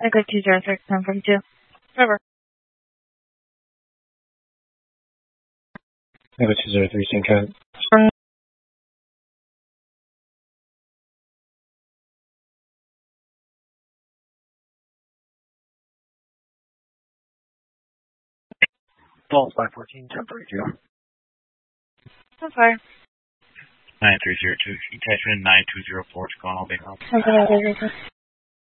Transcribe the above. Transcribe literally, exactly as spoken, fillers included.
I got two zero six ten forty two. Over. I got two zero three Syncat. Falls by fourteen ten forty two. I'm sorry. nine three zero two, attachment nine two zero four, it's going all big. Okay, okay, okay.